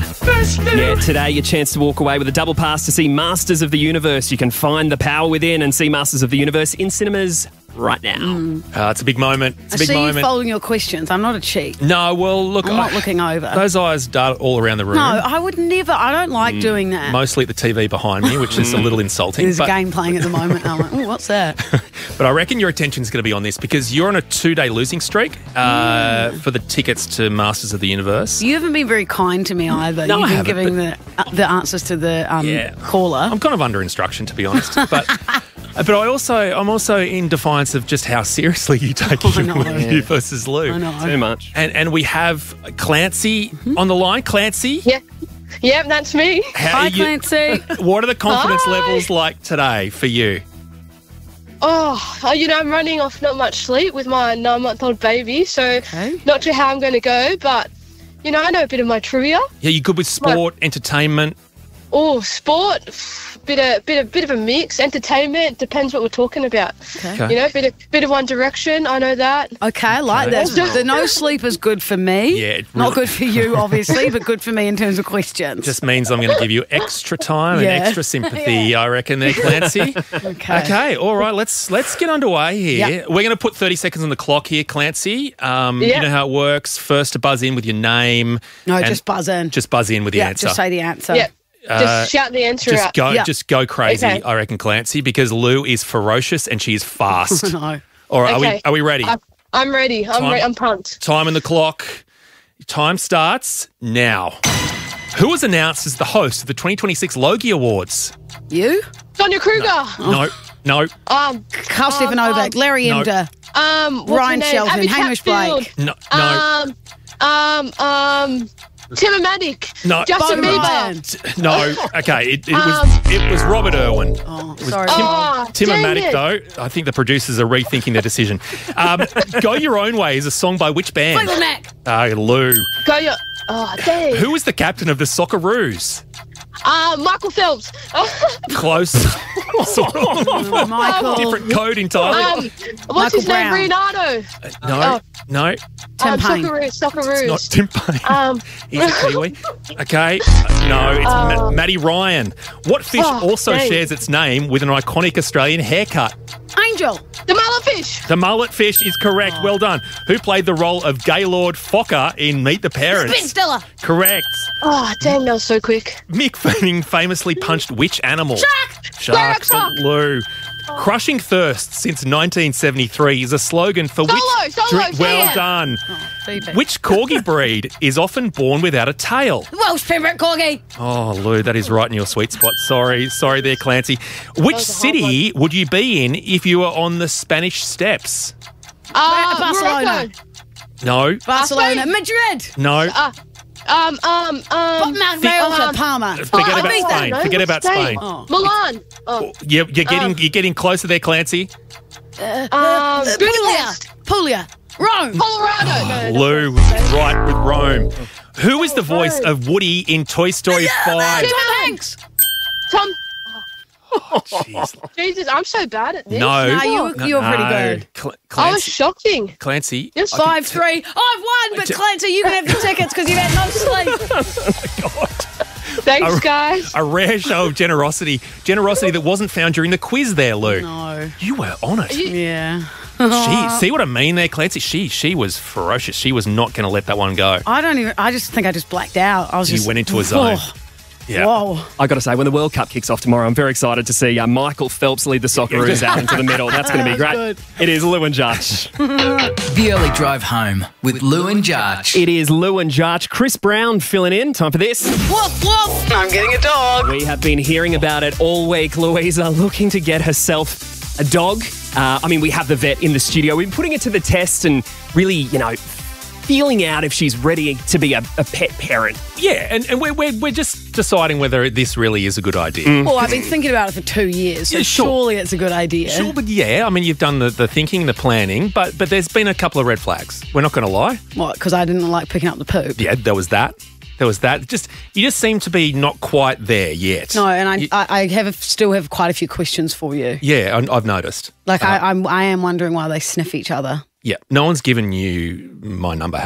Yeah, today your chance to walk away with a double pass to see Masters of the Universe. You can find the power within and see Masters of the Universe in cinemas right now. It's a big moment. It's a big I see moment. you folding your questions. I'm not a cheat. No, well, look. I'm not looking over. Those eyes dart all around the room. No, I would never. I don't like doing that. Mostly at the TV behind me, which is a little insulting. There's but, a game playing at the moment. I'm like, what's that? But I reckon your attention's going to be on this because you're on a 2-day losing streak for the tickets to Masters of the Universe. You haven't been very kind to me either. No, You've I been haven't, giving the answers to the caller. I'm kind of under instruction, to be honest. But I'm also in defiance of just how seriously you take you versus Lou. I know. Too much. And we have Clancy on the line. Clancy? Yeah. Yep, that's me. Hi, Clancy. What are the confidence Hi. levels like today for you? I'm running off not much sleep with my 9-month-old baby, so not sure how I'm going to go, but, I know a bit of my trivia. Yeah, you good with sport, entertainment? Oh, sport, bit of a mix. Entertainment, depends what we're talking about. Okay. Bit of One Direction, I know that. Okay, I like that. The no sleep is good for me. Yeah, Not good for you, obviously, but good for me in terms of questions. Just means I'm going to give you extra time and extra sympathy, I reckon there, Clancy. Okay, all right, let's get underway here. Yep. We're going to put 30 seconds on the clock here, Clancy. You know how it works. First to buzz in with your name. No, just buzz in. Just buzz in with the answer. Just say the answer. Yep. Just shout the answer out. Just go crazy, Okay. I reckon, Clancy, because Lou is ferocious and she is fast. No. All right, Okay. are we ready? I'm ready. I'm pumped. Time in the clock. Time starts now. Who was announced as the host of the 2026 Logie Awards? You? Sonia Kruger. No. Carl Stephen Novak, Larry no. Emder, What's her Ryan name? Shelton, Abby Hamish Chatfield. Blake. No. Tim Matic. No. Justin Bo Bieber. Ryan. No. Okay. It was Robert Irwin. Oh, It was sorry. Tim dang Matic, it. though. I think the producers are rethinking their decision. Go Your Own Way is a song by which band? Fleetwood Mac. Lou. Go your. Oh, dang. Who was the captain of the Socceroos? Michael Phelps. Close. Sort of. Michael. Different code entirely. What's his Michael name? Brown. Leonardo. No. Tim Payne. Socceroos. Not Tim Payne. He's a Kiwi. Okay. No, it's Maddie Ryan. What fish also dang. shares its name with an iconic Australian haircut? Angel. The mulletfish. The mullet fish is correct. Well done. Who played the role of Gaylord Fokker in Meet the Parents? Ben Stiller. Correct. Oh, dang, that was so quick. Mick Fanning famously punched which animal? Shark. Shark. Lou. Crushing thirst since 1973 is a slogan for Solo, which... solo, Well yeah. done. Phoebe. Which corgi breed is often born without a tail? Welsh Pembroke Corgi. Oh, Lou, that is right in your sweet spot. Sorry there, Clancy. Which was a hard city would you be in if you were on the Spanish Steps? Barcelona. Morocco. No. Barcelona. Spain. Madrid. No. Mount Realta. Palma. Forget about Ibiza. Spain. No, Forget about Spain. Spain. Oh. Milan. You're getting closer there, Clancy. Budapest. Puglia. Rome. Colorado. No. Lou was right with Rome. Who is the voice of Woody in Toy Story 5? Tom Hanks. Tom. Jeez. Jesus, I'm so bad at this. No. No, you're pretty good. I was Clancy. shocking. Clancy. Yes. 5-3. I've won, but Clancy, you can have the tickets because you've had no sleep. Thanks, guys. A rare show of generosity. Generosity that wasn't found during the quiz there, Lou. No. You were on it. Yeah. See what I mean there, Clancy? She was ferocious. She was not going to let that one go. I just think I just blacked out. You went into a zone. Yeah. Whoa. I got to say, when the World Cup kicks off tomorrow, I'm very excited to see Michael Phelps lead the Socceroos out into the middle. That's going to be great. Good. It is Lou and Jarch. The Early Drive Home with Lou and Jarch. It is Lou and Jarch. Chris Brown filling in. Time for this. Woof, woof. I'm getting a dog. We have been hearing about it all week. Louisa looking to get herself a dog. We have the vet in the studio. We've been putting it to the test and really, feeling out if she's ready to be a pet parent. Yeah, and we're just deciding whether this really is a good idea. Well, I've been thinking about it for 2 years, so Yeah, sure. surely it's a good idea. Sure, but you've done the thinking, the planning, but there's been a couple of red flags. We're not going to lie. What, because I didn't like picking up the poop? Yeah, there was that. You just seem to be not quite there yet. No, and I still have quite a few questions for you. Yeah, I've noticed. Like, I am wondering why they sniff each other. Yeah, no one's given you my number.